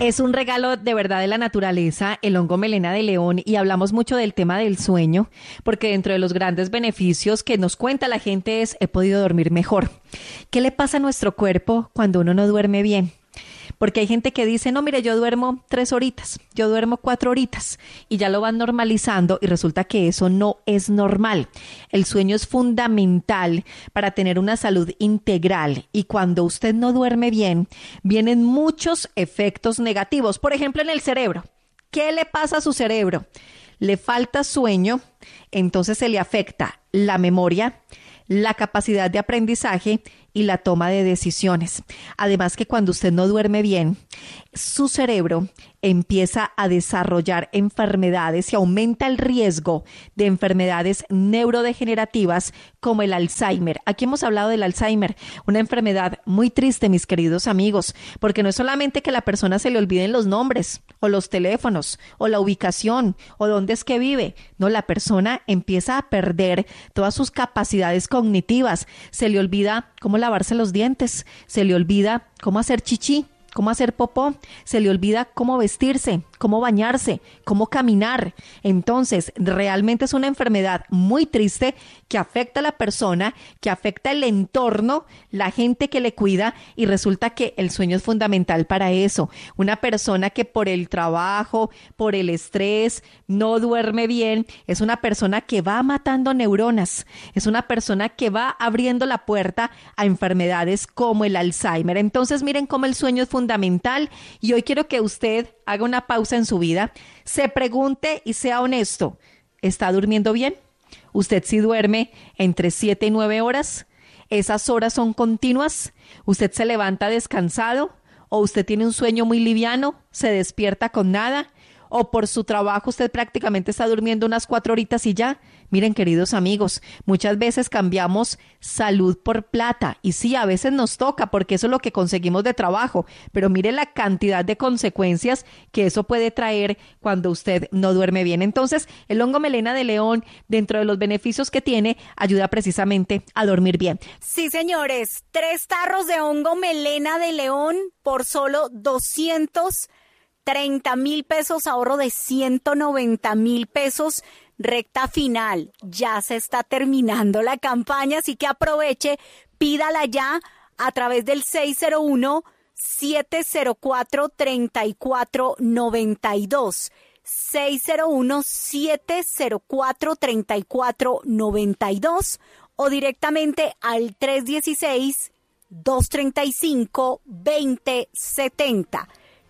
Es un regalo de verdad de la naturaleza, el hongo melena de león, y hablamos mucho del tema del sueño, porque dentro de los grandes beneficios que nos cuenta la gente es: he podido dormir mejor. ¿Qué le pasa a nuestro cuerpo cuando uno no duerme bien? Porque hay gente que dice, no, mire, yo duermo 3 horitas, yo duermo 4 horitas, y ya lo van normalizando, y resulta que eso no es normal. El sueño es fundamental para tener una salud integral, y cuando usted no duerme bien, vienen muchos efectos negativos. Por ejemplo, en el cerebro. ¿Qué le pasa a su cerebro? Le falta sueño, entonces se le afecta la memoria, la capacidad de aprendizaje y la toma de decisiones. Además que cuando usted no duerme bien, su cerebro empieza a desarrollar enfermedades y aumenta el riesgo de enfermedades neurodegenerativas como el Alzheimer. Aquí hemos hablado del Alzheimer, una enfermedad muy triste, mis queridos amigos, porque no es solamente que a la persona se le olviden los nombres o los teléfonos o la ubicación o dónde es que vive. No, la persona empieza a perder todas sus capacidades cognitivas. Se le olvida cómo lavarse los dientes, se le olvida cómo hacer chichi, cómo hacer popó, se le olvida cómo vestirse, cómo bañarse, cómo caminar. Entonces, realmente es una enfermedad muy triste que afecta a la persona, que afecta el entorno, la gente que le cuida, y resulta que el sueño es fundamental para eso. Una persona que por el trabajo, por el estrés, no duerme bien, es una persona que va matando neuronas, es una persona que va abriendo la puerta a enfermedades como el Alzheimer. Entonces, miren cómo el sueño es fundamental, y hoy quiero que usted haga una pausa en su vida, se pregunte y sea honesto. ¿Está durmiendo bien? ¿Usted sí duerme entre 7 y 9 horas? ¿Esas horas son continuas? ¿Usted se levanta descansado? ¿O usted tiene un sueño muy liviano? ¿Se despierta con nada? ¿O por su trabajo usted prácticamente está durmiendo unas 4 horitas y ya? Miren, queridos amigos, muchas veces cambiamos salud por plata, y sí, a veces nos toca porque eso es lo que conseguimos de trabajo, pero mire la cantidad de consecuencias que eso puede traer cuando usted no duerme bien. Entonces, el hongo melena de león, dentro de los beneficios que tiene, ayuda precisamente a dormir bien. Sí, señores, 3 tarros de hongo melena de león por solo 230,000 pesos, ahorro de 190,000 pesos. Recta final, ya se está terminando la campaña, así que aproveche, pídala ya a través del 601-704-3492, 601-704-3492, o directamente al 316-235-2070,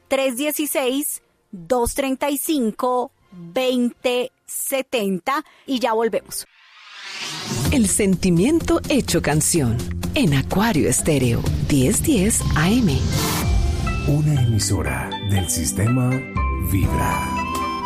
316-235-2070, y ya volvemos. El sentimiento hecho canción en Acuario Estéreo 1010 AM. Una emisora del sistema Vibra.